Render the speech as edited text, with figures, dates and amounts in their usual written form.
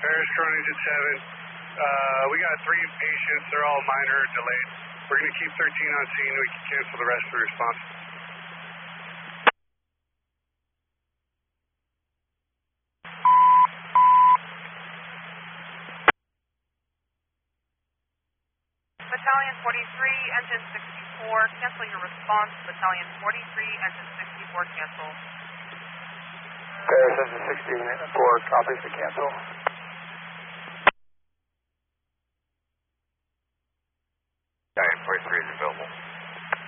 Paris, Corona Engine 7. We got 3 patients. They're all minor delayed. We're going to keep 13 on scene. We can cancel the rest of the response. Battalion 43, Engine 64, cancel your response. Battalion 43, Engine 64, cancel. Paris, Engine 64, copies to cancel.